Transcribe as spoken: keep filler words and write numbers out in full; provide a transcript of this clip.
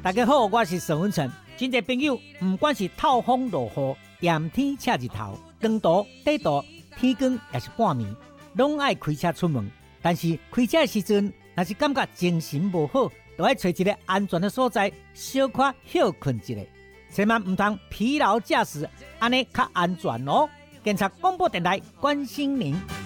大家好，我是沈文成。真侪朋友，不管是透风落雨、炎天赤日头、长途短途、天光也是半暝，拢爱开车出门。但是开车的时阵，若是感觉精神无好，就要找一个安全的所在，小可休困一下，千万唔通疲劳驾驶，安尼较安全哦。警察广播电台关心您。